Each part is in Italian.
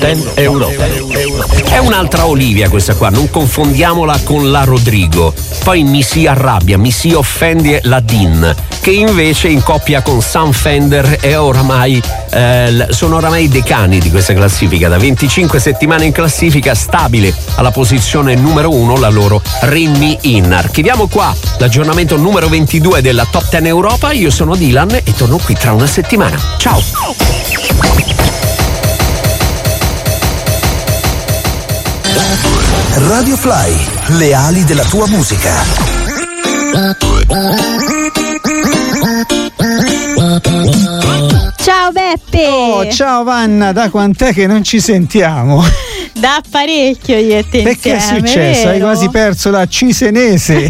10 Europa. È un'altra Olivia questa qua, non confondiamola con la Rodrigo. Poi mi si arrabbia, mi si offende la Dean, che invece in coppia con Sam Fender è oramai sono oramai i decani di questa classifica. Da 25 settimane in classifica, stabile alla posizione numero 1 la loro Ring Me In. Archiviamo qua l'aggiornamento numero 22 della Top 10 Europa. Io sono Dylan e torno qui tra una settimana. Ciao! Radio Fly, le ali della tua musica. Ciao Beppe! Oh, ciao Vanna, da quant'è che non ci sentiamo? Da parecchio io e te Perché insieme, è successo? vero? Hai quasi perso la cisenese.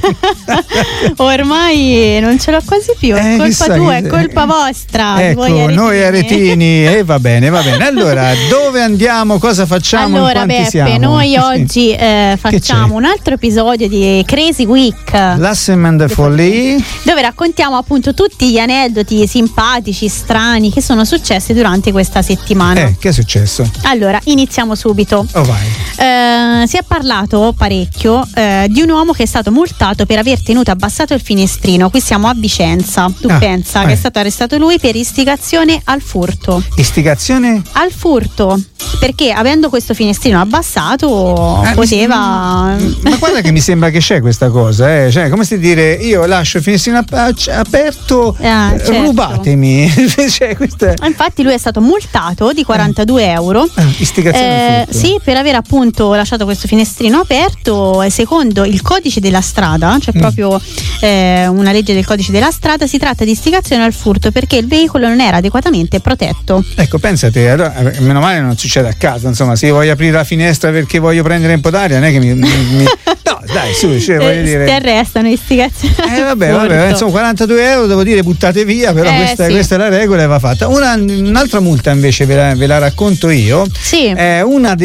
Ormai non ce l'ho quasi più, è colpa tua, è colpa vostra. Ecco, voi noi aretini, e va bene. Allora, dove andiamo? Cosa facciamo? Allora in quanti Beppe, siamo? noi oggi facciamo un altro episodio di Crazy Week, L'Assement Folly, dove raccontiamo appunto tutti gli aneddoti simpatici, strani che sono successi durante questa settimana. che è successo? Allora, iniziamo subito. Oh, vai. Si è parlato parecchio di un uomo che è stato multato per aver tenuto abbassato il finestrino. Qui siamo a Vicenza. Tu pensa che è stato arrestato lui per istigazione al furto. Istigazione? Al furto, perché avendo questo finestrino abbassato poteva. Ma guarda che mi sembra che c'è questa cosa, cioè come si dire, io lascio il finestrino aperto, certo. Rubatemi. Cioè, questa... Infatti lui è stato multato di 42 euro. Istigazione al furto. Sì, per aver appunto lasciato questo finestrino aperto. Secondo il codice della strada, cioè proprio una legge del codice della strada, si tratta di istigazione al furto perché il veicolo non era adeguatamente protetto. Ecco, pensate, allora, meno male non succede a casa, insomma, se io voglio aprire la finestra perché voglio prendere un po' d'aria, non è che mi... No, dai, su, cioè, voglio dire... Ti arrestano, istigazione. Vabbè, insomma, 42 euro devo dire buttate via, però questa è la regola e va fatta. Un'altra multa invece ve la racconto io. Sì. È una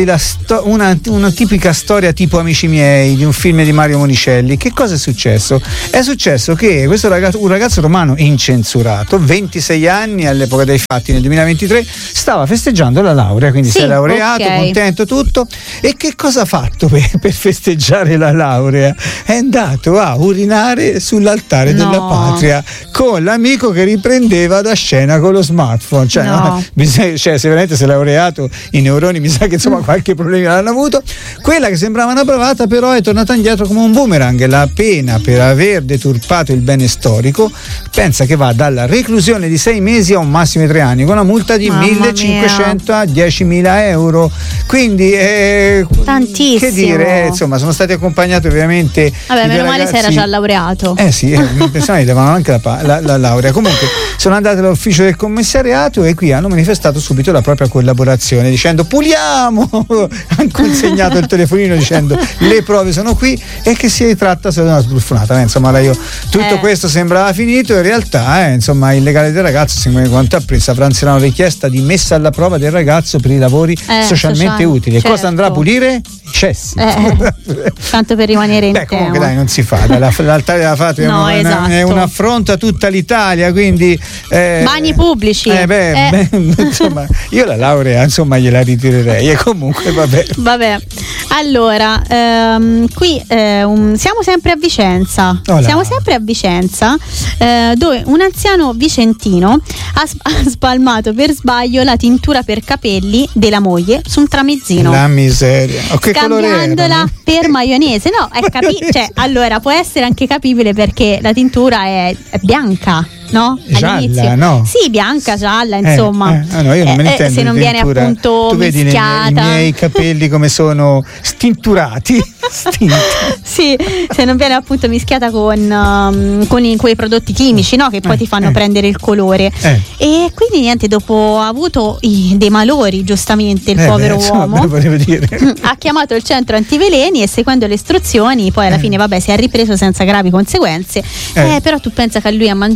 tipica storia tipo Amici miei di un film di Mario Monicelli. Che cosa è successo? È successo che questo un ragazzo romano incensurato, 26 anni all'epoca dei fatti, nel 2023, stava festeggiando la laurea, quindi si è laureato, contento tutto. E che cosa ha fatto per festeggiare la laurea? È andato a urinare sull'altare della patria con l'amico che riprendeva da scena con lo smartphone. Cioè, se veramente si è laureato i neuroni, mi sa che insomma qualche problema l'hanno avuto. Quella che sembrava una bravata però è tornata indietro come un boomerang. La pena per aver deturpato il bene storico pensa che va dalla reclusione di 6 mesi a un massimo di 3 anni con una multa di 1.500 a 10.000 euro. Quindi tantissimo. Che dire, insomma, sono stati accompagnati ovviamente. Vabbè, meno male se era già laureato. Sì, pensavo che davano anche la laurea. Comunque sono andati all'ufficio del commissariato e qui hanno manifestato subito la propria collaborazione dicendo puliamo, hanno consegnato il telefonino dicendo le prove sono qui e che si tratta solo di una sbruffonata. Insomma, tutto questo sembrava finito, in realtà insomma il legale del ragazzo, secondo quanto ha preso, avranno una richiesta di messa alla prova del ragazzo per i lavori socialmente utili. E cosa andrà a pulire? I cessi. Tanto per rimanere in tema. Comunque dai, non si fa, l'altare della patria è un affronto a tutta l'Italia, quindi bagni pubblici. Insomma, io la laurea insomma gliela ritirerei e comunque vabbè. Allora, qui siamo sempre a Vicenza. Siamo sempre a Vicenza, dove un anziano vicentino ha spalmato per sbaglio la tintura per capelli della moglie su un tramezzino. La miseria. Scambiandola per maionese. No, cioè, allora può essere anche capibile perché la tintura è bianca, no? Gialla, no? Sì, bianca, gialla, insomma. No, io non me ne intendo se non di viene tintura. appunto tu vedi mischiata. I miei capelli come sono stinturati. Sì, se non viene appunto mischiata con quei prodotti chimici, no? Che poi ti fanno prendere il colore. E quindi niente, dopo ha avuto dei malori, giustamente, il povero uomo. Volevo dire. Ha chiamato il centro antiveleni e seguendo le istruzioni poi alla fine si è ripreso senza gravi conseguenze. Però tu pensa che lui ha mangiato la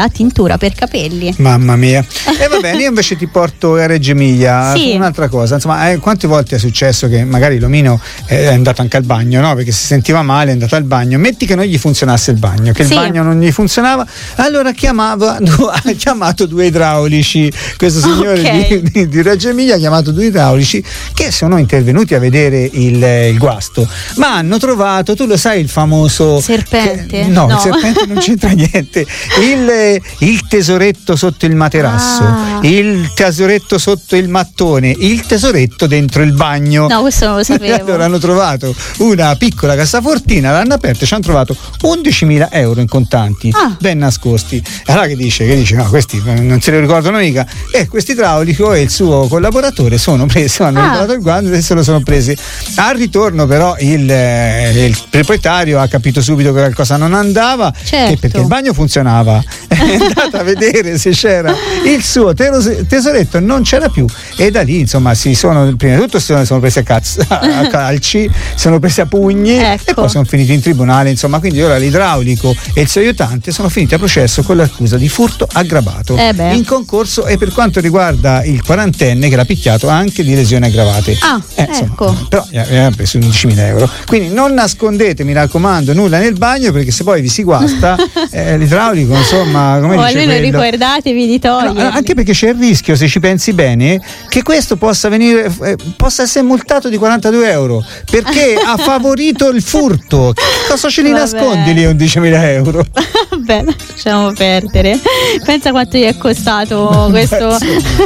la tintura per capelli. Mamma mia. E va bene, io invece ti porto a Reggio Emilia. Sì. Un'altra cosa, insomma, quante volte è successo che magari l'omino è andato anche al bagno, no? Perché si sentiva male, è andato al bagno. Metti che non gli funzionasse il bagno, che il bagno non gli funzionava, allora ha chiamato 2 idraulici. Questo signore di Reggio Emilia ha chiamato 2 idraulici che sono intervenuti a vedere il guasto, ma hanno trovato, tu lo sai, il famoso serpente? No, il serpente non c'entra niente. Il tesoretto sotto il materasso, il tesoretto sotto il mattone, il tesoretto dentro il bagno. No, questo non lo sapevo. Allora hanno trovato una piccola cassafortina, l'hanno aperta e ci hanno trovato 11.000 euro in contanti, ben nascosti. Allora che dice? No, questi non se li ricordano mica. E questo idraulico e il suo collaboratore sono presi, hanno regalato il guanto e se lo sono presi. Al ritorno però il proprietario ha capito subito che qualcosa non andava, perché il bagno funzionava, è andato a vedere se c'era il suo tesoretto, non c'era più, e da lì insomma prima di tutto sono presi a calci, sono presi a pugni, e poi sono finiti in tribunale, insomma. Quindi ora l'idraulico e il suo aiutante sono finiti a processo con l'accusa di furto aggravato in concorso, e per quanto riguarda il quarantenne che l'ha picchiato anche di lesioni aggravate. Ecco. Però ha preso 11.000 euro. Quindi non nascondete, mi raccomando, nulla nel bagno, perché se poi vi si guasta l'idraulico, insomma, come dice almeno quello, ricordatevi di toglierli. anche perché c'è il rischio, se ci pensi bene, che questo possa essere multato di 42 euro perché ha favorito il furto. Cosa ce li nascondi lì 11.000 euro? Vabbè, lasciamo perdere. Pensa quanto gli è costato questo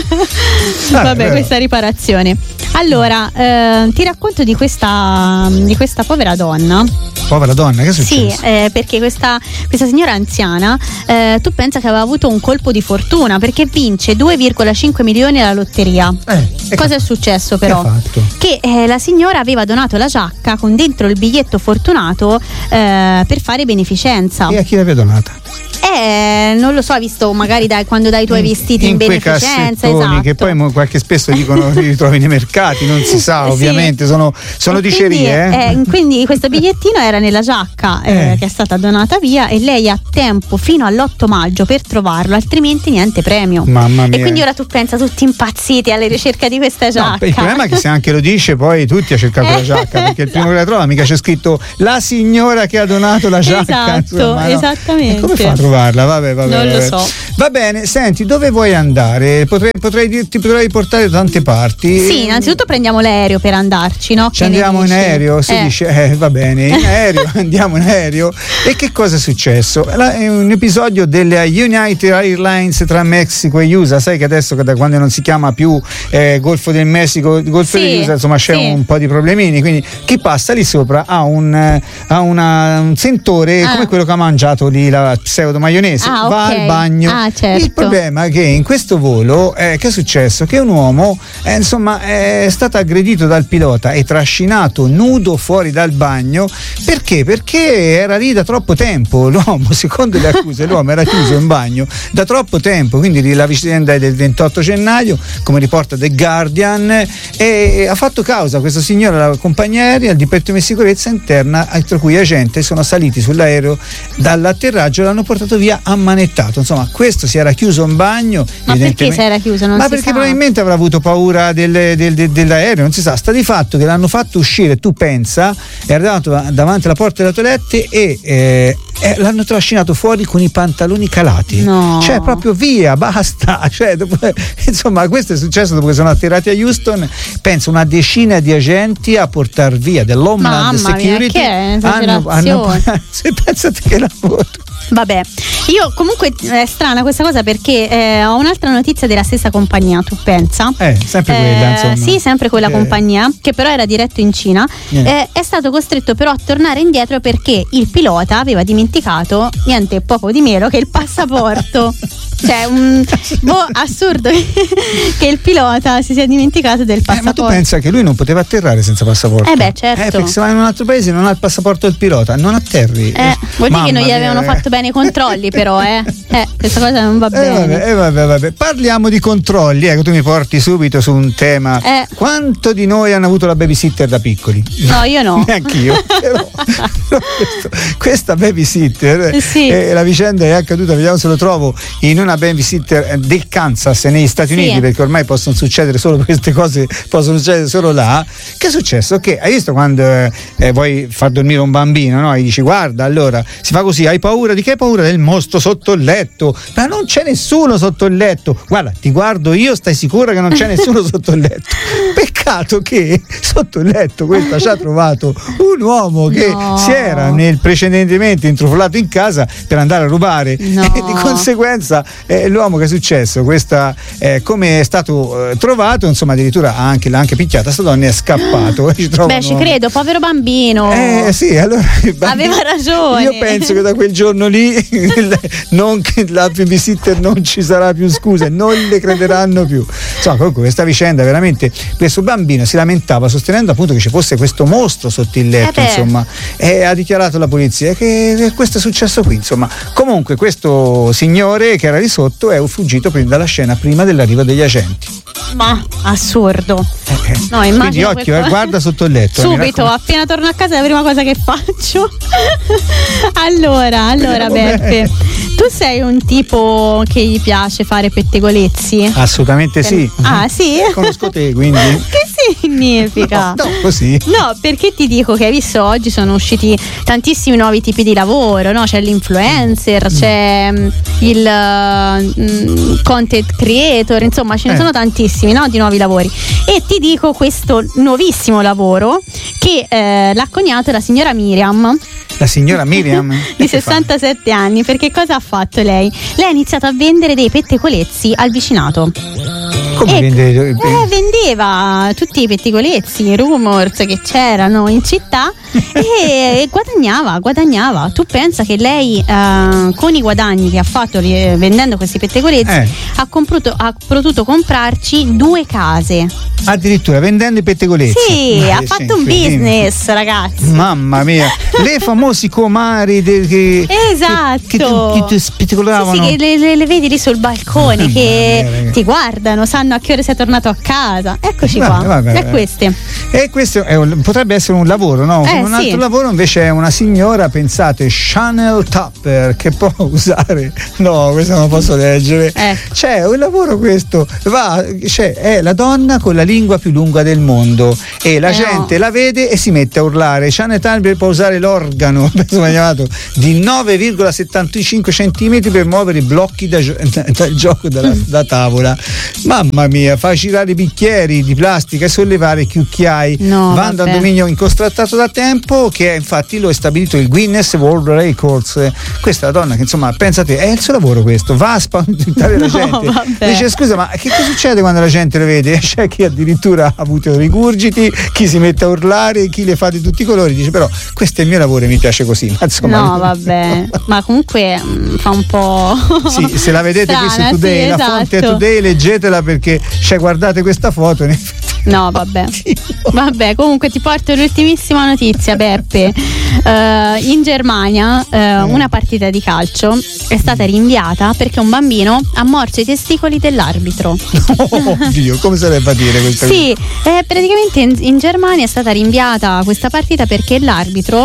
questa riparazione. Allora, ti racconto di questa povera donna. Povera donna, che è successo? Sì, perché questa signora anziana, tu pensa che aveva avuto un colpo di fortuna, perché vince 2,5 milioni alla lotteria. Cosa è successo però? Che la signora aveva donato la giacca con dentro il biglietto fortunato per fare beneficenza. E a chi l'aveva donata? Non lo so, visto magari quando dai i tuoi vestiti in beneficenza, esatto. Che poi qualche spesso dicono li ritrovi nei mercati, non si sa, ovviamente sono dicerie. Quindi questo bigliettino era nella giacca che è stata donata via, e lei ha tempo fino all'8 maggio per trovarlo, altrimenti niente premio. Mamma mia. E quindi ora tu pensa, tutti impazziti alla ricerca di questa giacca. Il problema è che se anche lo dice poi tutti a cercare la giacca, perché il primo che la trova mica c'è scritto la signora che ha donato la giacca. Esatto, esattamente. E come fa a trovarla? Vabbè. Non lo so. Va bene, senti, dove vuoi andare? Ti potrei portare da tante parti. Sì, innanzitutto prendiamo l'aereo per andarci, no? Ci andiamo in aereo? Si dice, va bene, in aereo, andiamo in aereo. E che cosa è successo? È un episodio delle United Airlines tra Messico e USA. Sai che adesso, da quando non si chiama più Golfo del Messico, Golfo degli USA, insomma c'è un po' di problemini. Quindi chi passa lì sopra ha un sentore come quello che ha mangiato lì la pseudo maionese, va al bagno. Certo. Il problema è che in questo volo che è successo? Che un uomo è stato aggredito dal pilota e trascinato nudo fuori dal bagno. Perché? Perché era lì da troppo tempo. L'uomo, secondo le accuse, l'uomo era chiuso in bagno da troppo tempo. Quindi la vicenda è del 28 gennaio, come riporta The Guardian, e ha fatto causa questo signore alla compagnia aerea, al Dipartimento di sicurezza interna, tra cui agenti sono saliti sull'aereo dall'atterraggio e l'hanno portato via ammanettato. Insomma, questo si era chiuso in bagno. Ma perché si era chiuso? Perché probabilmente avrà avuto paura dell'aereo, non si sa. Sta di fatto che l'hanno fatto uscire, tu pensa, è arrivato davanti alla porta della toilette e l'hanno trascinato fuori con i pantaloni calati. No. Cioè proprio via, basta. Insomma, questo è successo dopo che sono atterrati a Houston. Penso una decina di agenti a portar via dell'Homeland Security. Pensate che lavoro. Vabbè, io comunque è strana questa cosa, perché ho un'altra notizia della stessa compagnia, tu pensa? Sempre quella, insomma. Sì, sempre quella compagnia, che però era diretto in Cina. È stato costretto però a tornare indietro perché il pilota aveva dimenticato niente poco di meno che il passaporto. Cioè, assurdo che il pilota si sia dimenticato del passaporto. Ma tu pensa che lui non poteva atterrare senza passaporto? Certo. Perché se vai in un altro paese non ha il passaporto del pilota, non atterri. Vuol dire che non gli avevano fatto bene i controlli, però, questa cosa non va bene. Vabbè. Parliamo di controlli, tu mi porti subito su un tema. Quanto di noi hanno avuto la babysitter da piccoli? No, io no. Neanch'io. però questa babysitter, la vicenda è accaduta, vediamo se lo trovo, in una babysitter del Kansas negli Stati Uniti, perché ormai possono succedere solo queste cose, possono succedere solo là. Che è successo? Che hai visto quando vuoi far dormire un bambino, no? E dici guarda, allora si fa così, hai paura di che? Hai paura del mostro sotto il letto? Ma non c'è nessuno sotto il letto. Guarda, ti guardo io, stai sicura che non c'è nessuno sotto il letto? Peccato che sotto il letto questa ci ha trovato un uomo che si era precedentemente intrufolato in casa per andare a rubare, e di conseguenza l'uomo, che è successo? Questa come è stato trovato, insomma, addirittura l'ha anche picchiata, sta donna è scappato. Ci credo, povero bambino. Sì, allora aveva ragione. Io penso che da quel giorno lì la babysitter non ci sarà più scuse, non le crederanno più. Insomma, comunque questa vicenda, veramente, questo bambino si lamentava sostenendo appunto che ci fosse questo mostro sotto il letto, insomma, e ha dichiarato alla polizia che questo è successo qui, insomma. Comunque questo signore che era lì sotto è fuggito dalla scena prima dell'arrivo degli agenti. Ma assurdo. No, immagino. Quindi occhio, guarda sotto il letto. Subito, appena torno a casa è la prima cosa che faccio. Allora Beppe, tu sei un tipo che gli piace fare pettegolezzi? Assolutamente sì. Ah, sì? Conosco te, quindi. Che significa? No, così. No, perché ti dico che hai visto oggi sono usciti tantissimi nuovi tipi di lavoro, no? C'è l'influencer, c'è il content creator, insomma ce ne sono tantissimi, no? Di nuovi lavori. E ti dico questo nuovissimo lavoro che l'ha coniato la signora Miriam. La signora Miriam di 67 anni, perché cosa ha fatto lei? Lei ha iniziato a vendere dei pettegolezzi al vicinato. Come vendeva tutti i pettegolezzi, i rumors che c'erano in città e guadagnava. Tu pensa che lei con i guadagni che ha fatto vendendo questi pettegolezzi ha potuto comprarci 2 case. Addirittura vendendo i pettegolezzi. Sì, ha fatto un business, ragazzi. Mamma mia, le famosi comari che ti spettegolavano. Sì, che le vedi lì sul balcone che ti guardano, sanno a che ore sei tornato a casa. Eccoci qua. E queste. E questo potrebbe essere un lavoro, no? Un altro lavoro invece è una signora, pensate, Chanel Tupper, che può usare. No, questo non posso leggere. C'è un lavoro, questo è la donna con la lingua più lunga del mondo e la gente la vede e si mette a urlare. Chanel Tupper può usare l'organo di 9,75 centimetri per muovere i blocchi dal gioco da tavola. Mamma mia, fa girare i bicchieri di plastica e sollevare cucchiai. Vanda un dominio incontrattato da tempo, che infatti lo è stabilito il Guinness World Records. Questa è la donna che, insomma, pensate, è il suo lavoro questo, va a spaventare la gente. Dice scusa, ma che succede quando la gente lo vede? C'è chi addirittura ha avuto rigurgiti, chi si mette a urlare, chi le fa di tutti i colori. Dice però questo è il mio lavoro e mi piace così. Ma insomma, ma comunque fa un po'. Sì, se la vedete qui su Today, la fonte è Today, leggetela, perché guardate questa foto. No, vabbè, comunque ti porto l'ultimissima notizia, Beppe. In Germania una partita di calcio è stata rinviata perché un bambino ha morso i testicoli dell'arbitro. Oddio, come sarebbe a dire questa cosa? Sì, praticamente in Germania è stata rinviata questa partita perché l'arbitro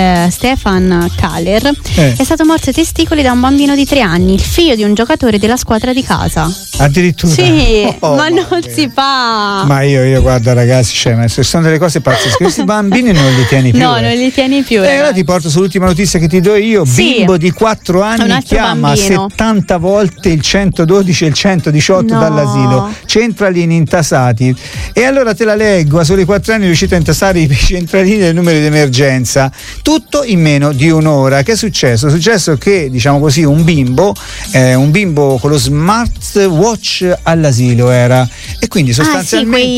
Stefan Kahler è stato morso i testicoli da un bambino di 3 anni, il figlio di un giocatore della squadra di casa. Addirittura? Sì, ma non si fa. Ma io guarda ragazzi, ma se sono delle cose pazzesche, questi bambini non li tieni più. No, non li tieni più. Allora ti porto sull'ultima notizia che ti do io. Bimbo di 4 anni chiama bambino 70 volte il 112 e il 118 dall'asilo, centralini intasati. E allora te la leggo: a soli 4 anni è riuscito a intasare i centralini del numero di emergenza, tutto in meno di un'ora. Che è successo? È successo che, diciamo così, un bimbo con lo smartwatch all'asilo era, e quindi sostanzialmente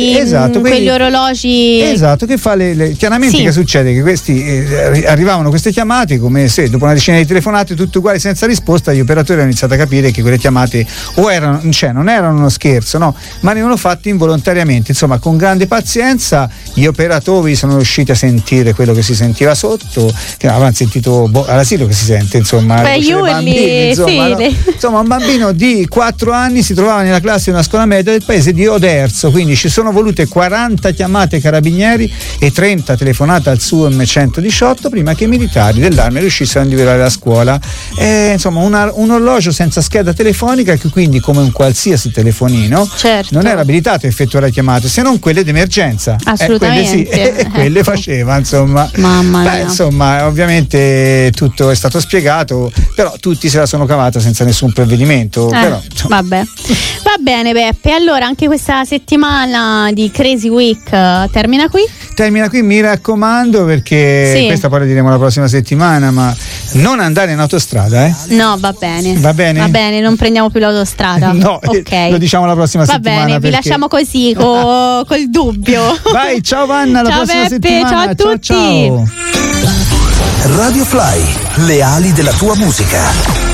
quegli orologi. Esatto, che fa chiaramente che succede? Che questi arrivavano queste chiamate come se dopo una decina di telefonate tutte uguali senza risposta, gli operatori hanno iniziato a capire che quelle chiamate non erano uno scherzo, no, ma venivano fatte involontariamente. Insomma, con grande pazienza gli operatori sono riusciti a sentire quello che si sentiva sotto, che avevano sentito all'asilo che si sente, insomma, bambini, insomma, no? Insomma, un bambino di 4 anni si trovava nella classe di una scuola media del paese di Oderzo, quindi ci sono volute 40 chiamate ai carabinieri e 30 telefonate al SUM 118 prima che i militari dell'arma riuscissero a individuare la scuola. Insomma, un orologio senza scheda telefonica che quindi, come un qualsiasi telefonino, non era abilitato a effettuare le chiamate se non quelle d'emergenza. Assolutamente. Quelle faceva, insomma. Mamma mia. Insomma, ovviamente tutto è stato spiegato, però tutti se la sono cavata senza nessun provvedimento. Però, vabbè. Va bene, Beppe, allora anche questa settimana di Crazy Week termina qui, mi raccomando, perché questa poi la diremo la prossima settimana, ma non andare in autostrada, No, va bene, non prendiamo più l'autostrada. No, ok, lo diciamo la prossima settimana. Va bene, vi lasciamo così col dubbio. Vai, ciao Vanna, alla prossima Beppe, settimana. ciao a tutti. Ciao. Radio Fly, le ali della tua musica.